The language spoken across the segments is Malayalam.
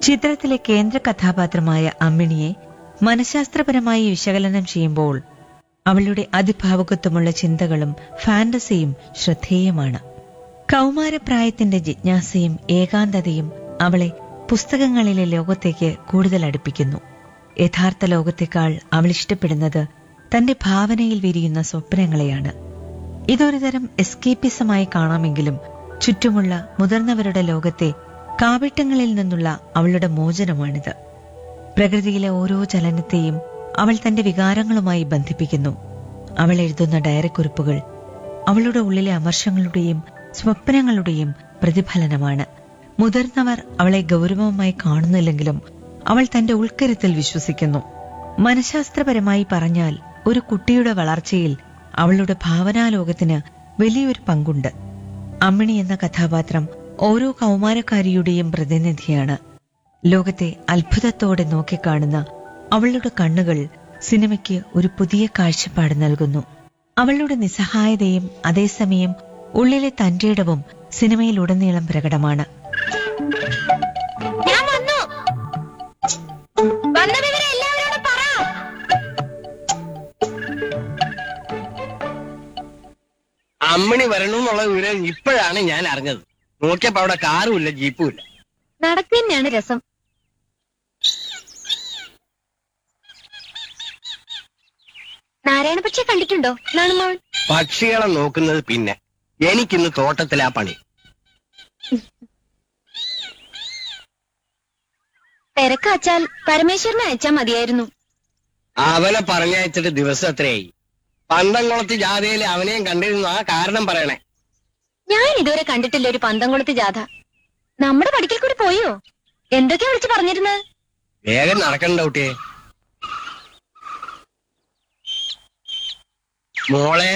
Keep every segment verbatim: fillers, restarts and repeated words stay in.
ചിത്രത്തിലെ കേന്ദ്ര കഥാപാത്രമായ അമ്മിണിയെ മനഃശാസ്ത്രപരമായി വിശകലനം ചെയ്യുമ്പോൾ അവളുടെ അതിഭാവുകത്വമുള്ള ചിന്തകളും ഫാന്റസിയും ശ്രദ്ധേയമാണ്. കൗമാരപ്രായത്തിന്റെ ജിജ്ഞാസയും ഏകാന്തതയും അവളെ പുസ്തകങ്ങളിലെ ലോകത്തേക്ക് കൂടുതൽ അടുപ്പിക്കുന്നു. യഥാർത്ഥ ലോകത്തേക്കാൾ അവൾ ഇഷ്ടപ്പെടുന്നത് തന്റെ ഭാവനയിൽ വിരിയുന്ന സ്വപ്നങ്ങളെയാണ്. ഇതൊരു തരം എസ്കേപ്പിസമായി കാണാമെങ്കിലും ചുറ്റുമുള്ള മുതിർന്നവരുടെ ലോകത്തെ കാവിട്ടങ്ങളിൽ നിന്നുള്ള അവളുടെ മോചനമാണിത്. പ്രകൃതിയിലെ ഓരോ ചലനത്തെയും അവൾ തന്റെ വികാരങ്ങളുമായി ബന്ധിപ്പിക്കുന്നു. അവൾ എഴുതുന്ന ഡയറിക്കുറിപ്പുകൾ അവളുടെ ഉള്ളിലെ അമർഷങ്ങളുടെയും സ്വപ്നങ്ങളുടെയും പ്രതിഫലനമാണ്. മുതിർന്നവർ അവളെ ഗൗരവമായി കാണുന്നില്ലെങ്കിലും അവൾ തന്റെ ഉൾക്കരുത്തിൽ വിശ്വസിക്കുന്നു. മനഃശാസ്ത്രപരമായി പറഞ്ഞാൽ ഒരു കുട്ടിയുടെ വളർച്ചയിൽ അവളുടെ ഭാവനാലോകത്തിന് വലിയൊരു പങ്കുണ്ട്. അമ്മിണി എന്ന കഥാപാത്രം ഓരോ കൗമാരക്കാരിയുടെയും പ്രതിനിധിയാണ്. ലോകത്തെ അത്ഭുതത്തോടെ നോക്കിക്കാണുന്ന അവളുടെ കണ്ണുകൾ സിനിമയ്ക്ക് ഒരു പുതിയ കാഴ്ചപ്പാട് നൽകുന്നു. അവളുടെ നിസ്സഹായതയും അതേസമയം ഉള്ളിലെ തന്റേടവും സിനിമയിലുടനീളം പ്രകടമാണ്. അമ്മിണി വരണമെന്നുള്ള വിവരം ഇപ്പോഴാണ് ഞാൻ അറിഞ്ഞത്. നോക്കിയപ്പോ അവിടെ കാറും ഇല്ല ജീപ്പും ഇല്ല. നടക്കു തന്നെയാണ് രസം. നാരായണ പക്ഷിയെ കണ്ടിട്ടുണ്ടോ? നാണുമോൾ പക്ഷികളെ നോക്കുന്നത് പിന്നെ, എനിക്കിന്ന് തോട്ടത്തിലാ പണി. തിരക്കാച്ചാൽ പരമേശ്വരനെ അയച്ചാ മതിയായിരുന്നു. അവനെ പറഞ്ഞയച്ചിട്ട് ദിവസം എത്രയായി? പന്തംകുളത്ത് ജാഥയിൽ അവനെയും കണ്ടിരുന്ന ആ കാരണം പറയണേ. ഞാൻ ഇതുവരെ കണ്ടിട്ടില്ല ഒരു പന്തംകുളത്ത് ജാഥ. നമ്മുടെ പഠിക്കൽ കൂടി പോയോ? എന്തൊക്കെയാ വിളിച്ച് പറഞ്ഞിരുന്നത്? വേഗം നടക്കണ്ട കുട്ടിയെ. മോളെ.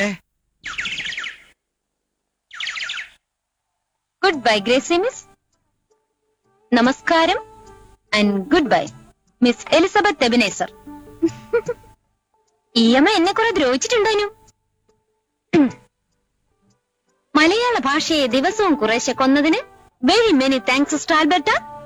Good bye Gracy miss. നമസ്കാരം and good bye miss Elizabeth Ebenezer. ഈ അമ്മ എന്നെ കുറെ ദ്രോഹിച്ചിട്ടുണ്ടോ? മലയാള ഭാഷയെ ദിവസവും കുറേശ്ശെ കൊന്നതിന് very many thanks mister Alberta.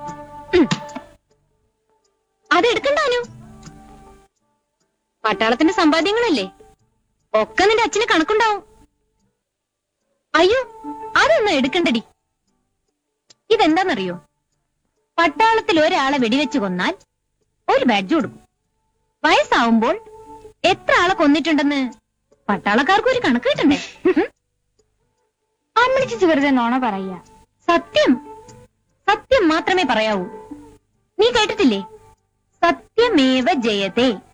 അതെടുക്കണ്ടാനു. പട്ടാളത്തിന്റെ സമ്പാദ്യങ്ങളല്ലേ, ഒക്കെ നിന്റെ അച്ഛന് കണക്കുണ്ടാവും. അയ്യോ, അതൊന്നും എടുക്കണ്ടടി. ഇതെന്താന്നറിയോ? പട്ടാളത്തിൽ ഒരാളെ വെടിവെച്ച് കൊന്നാൽ ഒരു ബാഡ്ജ് കൊടുക്കും. വയസ്സാവുമ്പോൾ എത്ര ആളെ കൊന്നിട്ടുണ്ടെന്ന് പട്ടാളക്കാർക്ക് ഒരു കണക്ക് കിട്ടണ്ടേ? അമ്മളിച്ച് വെറുതെ നോണ പറയാ. സത്യം സത്യം മാത്രമേ പറയാവൂ. നീ കേട്ടിട്ടില്ലേ? സത്യമേവ ജയതേ.